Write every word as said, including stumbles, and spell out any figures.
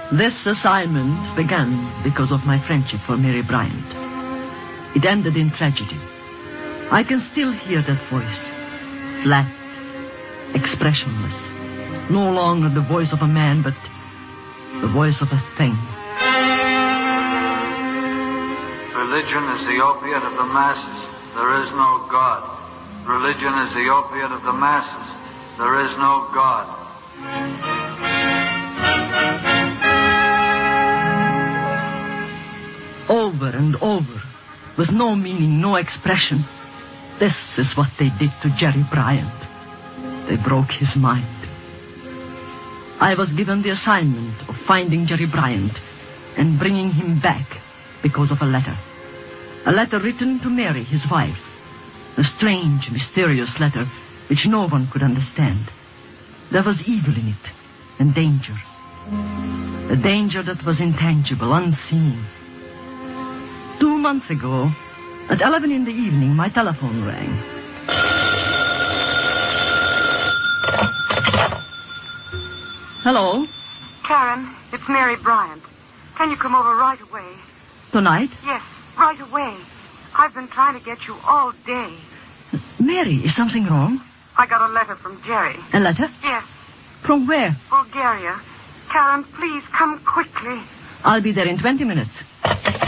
This assignment began because of my friendship for Mary Bryant. It ended in tragedy. I can still hear that voice, flat, expressionless. No longer the voice of a man, but the voice of a thing. Religion is the opiate of the masses. There is no God. Religion is the opiate of the masses. There is no God. Over and over, with no meaning, no expression. This is what they did to Jerry Bryant. They broke his mind. I was given the assignment of finding Jerry Bryant and bringing him back because of a letter. A letter written to Mary, his wife. A strange, mysterious letter which no one could understand. There was evil in it, and danger. A danger that was intangible, unseen. Two months ago, at eleven in the evening, my telephone rang. Hello? Karen, it's Mary Bryant. Can you come over right away? Tonight? Yes, right away. I've been trying to get you all day. Mary, is something wrong? I got a letter from Jerry. A letter? Yes. From where? Bulgaria. Karen, please come quickly. I'll be there in twenty minutes.